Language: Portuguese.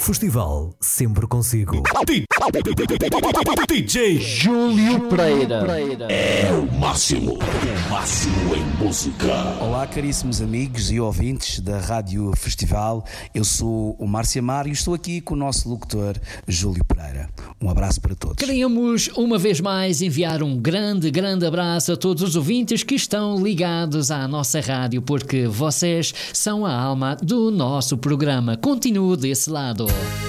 Festival sempre consigo. DJ Júlio Pereira. É o máximo em música. Olá, caríssimos amigos e ouvintes da Rádio Festival. Eu sou o Márcio Amaro e estou aqui com o nosso locutor Júlio Pereira. Um abraço para todos. Queremos uma vez mais enviar um grande abraço a todos os ouvintes que estão ligados à nossa rádio, porque vocês são a alma do nosso programa. Continue desse lado.